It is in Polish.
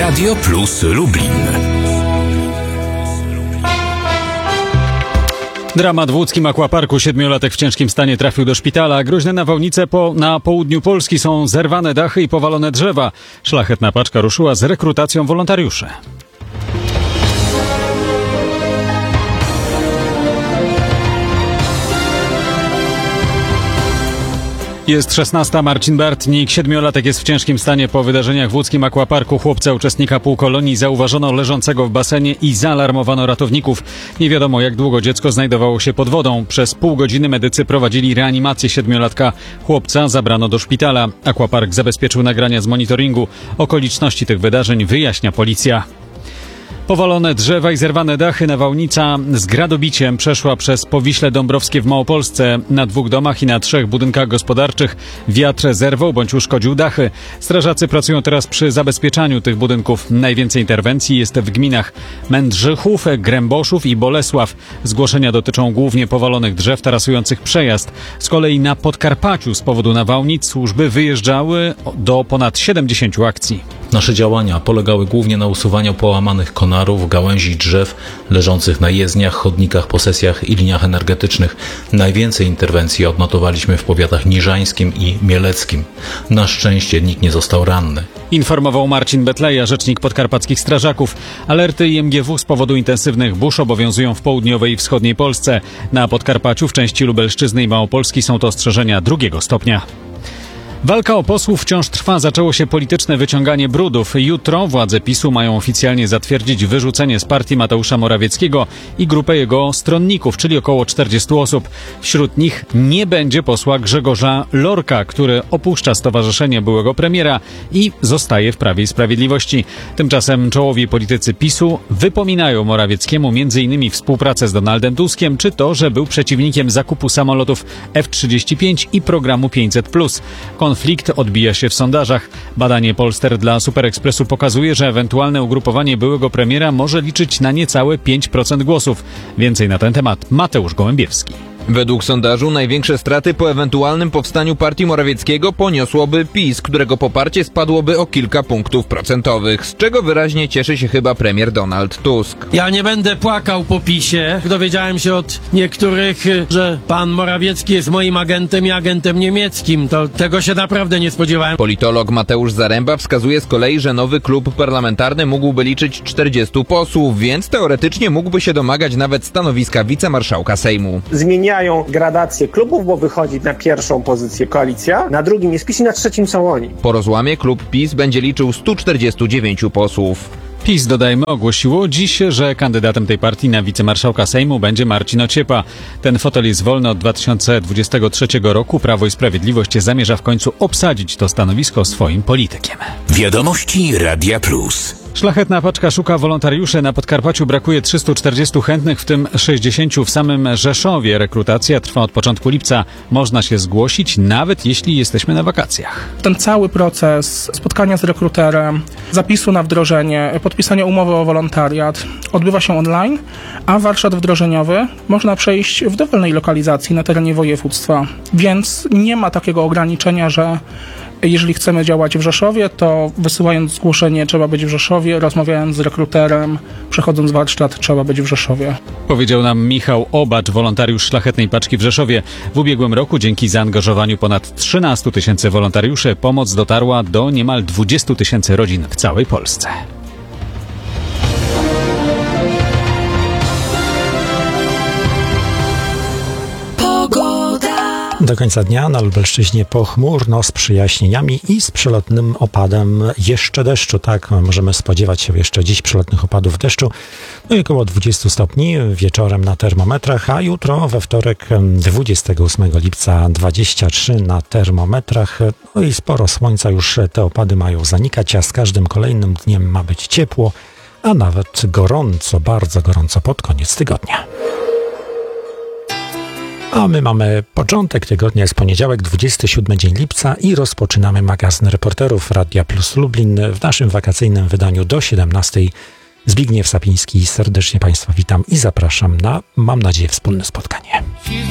Radio Plus Lublin. Dramat w łódzkim aquaparku. 7-latek w ciężkim stanie trafił do szpitala. Groźne nawałnice na południu Polski, są zerwane dachy i powalone drzewa. Szlachetna paczka ruszyła z rekrutacją wolontariuszy. Jest 16. Marcin Bartnik. 7-latek jest w ciężkim stanie po wydarzeniach w łódzkim aquaparku. Chłopca, uczestnika półkolonii, zauważono leżącego w basenie i zaalarmowano ratowników. Nie wiadomo, jak długo dziecko znajdowało się pod wodą. Przez pół godziny medycy prowadzili reanimację 7-latka. Chłopca zabrano do szpitala. Aquapark zabezpieczył nagrania z monitoringu. Okoliczności tych wydarzeń wyjaśnia policja. Powalone drzewa i zerwane dachy. Nawałnica z gradobiciem przeszła przez Powiśle Dąbrowskie w Małopolsce. Na 2 domach i na 3 budynkach gospodarczych wiatr zerwał bądź uszkodził dachy. Strażacy pracują teraz przy zabezpieczaniu tych budynków. Najwięcej interwencji jest w gminach Mędrzychów, Gręboszów i Bolesław. Zgłoszenia dotyczą głównie powalonych drzew tarasujących przejazd. Z kolei na Podkarpaciu z powodu nawałnic służby wyjeżdżały do ponad 70 akcji. Nasze działania polegały głównie na usuwaniu połamanych konarów, gałęzi drzew leżących na jezdniach, chodnikach, posesjach i liniach energetycznych. Najwięcej interwencji odnotowaliśmy w powiatach niżańskim i mieleckim. Na szczęście nikt nie został ranny. Informował Marcin Betleja, rzecznik podkarpackich strażaków. Alerty IMGW z powodu intensywnych burz obowiązują w południowej i wschodniej Polsce. Na Podkarpaciu w części Lubelszczyzny i Małopolski są to ostrzeżenia 2. stopnia. Walka o posłów wciąż trwa. Zaczęło się polityczne wyciąganie brudów. Jutro władze PiS-u mają oficjalnie zatwierdzić wyrzucenie z partii Mateusza Morawieckiego i grupę jego stronników, czyli około 40 osób. Wśród nich nie będzie posła Grzegorza Lorka, który opuszcza stowarzyszenie byłego premiera i zostaje w Prawie i Sprawiedliwości. Tymczasem czołowi politycy PiS-u wypominają Morawieckiemu m.in. współpracę z Donaldem Tuskiem, czy to, że był przeciwnikiem zakupu samolotów F-35 i programu 500+. Konflikt odbija się w sondażach. Badanie Polster dla Superekspresu pokazuje, że ewentualne ugrupowanie byłego premiera może liczyć na niecałe 5% głosów. Więcej na ten temat Mateusz Gołębiewski. Według sondażu największe straty po ewentualnym powstaniu partii Morawieckiego poniosłoby PiS, którego poparcie spadłoby o kilka punktów procentowych, z czego wyraźnie cieszy się chyba premier Donald Tusk. Ja nie będę płakał po PiS-ie. Dowiedziałem się od niektórych, że pan Morawiecki jest moim agentem i agentem niemieckim. To tego się naprawdę nie spodziewałem. Politolog Mateusz Zaręba wskazuje z kolei, że nowy klub parlamentarny mógłby liczyć 40 posłów, więc teoretycznie mógłby się domagać nawet stanowiska wicemarszałka Sejmu. Zmieniają gradację klubów, bo wychodzi na pierwszą pozycję koalicja, na drugim jest PiS i na trzecim są oni. Po rozłamie klub PiS będzie liczył 149 posłów. PiS, dodajmy, ogłosiło dziś, że kandydatem tej partii na wicemarszałka Sejmu będzie Marcin Ociepa. Ten fotel jest wolny od 2023 roku. Prawo i Sprawiedliwość zamierza w końcu obsadzić to stanowisko swoim politykiem. Wiadomości Radia Plus. Szlachetna paczka szuka wolontariuszy. Na Podkarpaciu brakuje 340 chętnych, w tym 60 w samym Rzeszowie. Rekrutacja trwa od początku lipca. Można się zgłosić, nawet jeśli jesteśmy na wakacjach. Ten cały proces spotkania z rekruterem, zapisu na wdrożenie, podpisania umowy o wolontariat odbywa się online, a warsztat wdrożeniowy można przejść w dowolnej lokalizacji na terenie województwa. Więc nie ma takiego ograniczenia, że jeżeli chcemy działać w Rzeszowie, to wysyłając zgłoszenie trzeba być w Rzeszowie, rozmawiając z rekruterem, przechodząc warsztat trzeba być w Rzeszowie. Powiedział nam Michał Obacz, wolontariusz Szlachetnej Paczki w Rzeszowie. W ubiegłym roku dzięki zaangażowaniu ponad 13 000 wolontariuszy pomoc dotarła do niemal 20 000 rodzin w całej Polsce. Do końca dnia na Lubelszczyźnie pochmurno z przejaśnieniami i z przelotnym opadem jeszcze deszczu. Tak, możemy spodziewać się jeszcze dziś przelotnych opadów deszczu. No i około 20 stopni wieczorem na termometrach, a jutro we wtorek 28 lipca 23 na termometrach. No i sporo słońca, już te opady mają zanikać, a z każdym kolejnym dniem ma być ciepło, a nawet gorąco, bardzo gorąco pod koniec tygodnia. A my mamy początek tygodnia, jest poniedziałek, 27 dzień lipca i rozpoczynamy magazyn reporterów Radia Plus Lublin w naszym wakacyjnym wydaniu do 17. Zbigniew Sapiński, serdecznie Państwa witam i zapraszam na, mam nadzieję, wspólne spotkanie.